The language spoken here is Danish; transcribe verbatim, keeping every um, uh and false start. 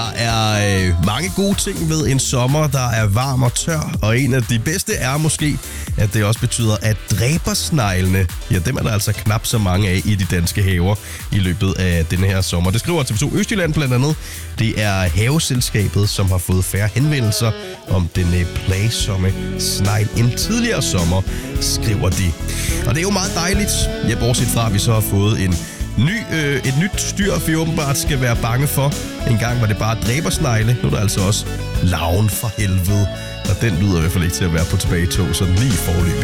Der er øh, mange gode ting ved en sommer, der er varm og tør, og en af de bedste er måske, at det også betyder, at dræbersneglene, ja, dem er der altså knap så mange af i de danske haver i løbet af denne her sommer. Det skriver T V to Østjylland blandt andet. Det er haveselskabet, som har fået færre henvendelser om den plagsomme snegl en tidligere sommer, skriver de. Og det er jo meget dejligt, ja, bortset fra, at vi så har fået en Ny, øh, et nyt styr, vi åbenbart skal være bange for. En gang var det bare dræbersnegle. Nu er der altså også larven for helvede. Og den lyder i hvert fald ikke til at være på tilbage i tog, sådan lige forløb.